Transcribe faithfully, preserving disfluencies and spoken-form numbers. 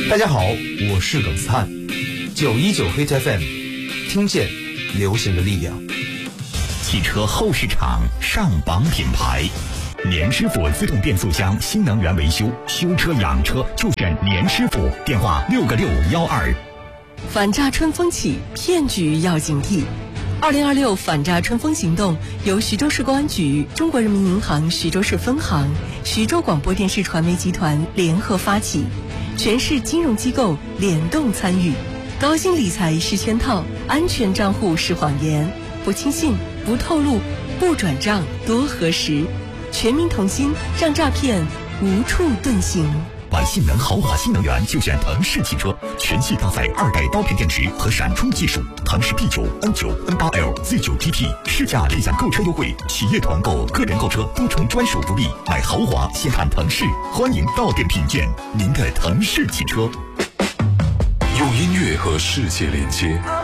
大家好，我是耿斯坦，九一九 Hit F M， 听见流行的力量。 汽车后市场上榜品牌，年师傅自动变速箱新能源维修，修车养车就选年师傅，电话六个六幺二。 反诈春风起，骗局要警惕。二零二六反诈春风行动由徐州市公安局、中国人民银行徐州市分行、徐州广播电视传媒集团联合发起，全市金融机构联动参与。高薪理财是圈套，安全账户是谎言，不轻信，不透露，不转账，多核实。全民同心，让诈骗无处遁形。 玩性能豪华新能源就选腾势汽车，全系搭载二代刀片电池和闪充技术，腾势 P 九、N 九、N 八 L、Z 九 T T 试驾立享购车优惠，企业团购、个人购车多重专属福利，买豪华先看腾势，欢迎到店品鉴您的腾势汽车。 用音乐和世界连接，